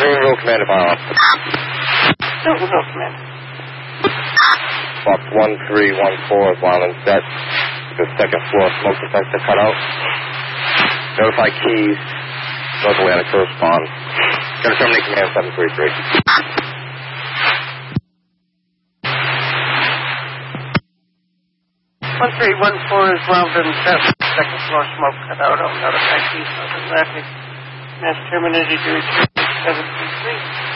Newtonville Command to fire off. Newtonville Command. Box 1314 is Wyland set. The second floor smoke detector cut out. Notify Keys. North Atlantic to respond. Gonna terminate Command 733. 1314 is Wyland set. Second floor smoke cut out. I'll notify Keys. North Atlantic. Mass terminated to return 733.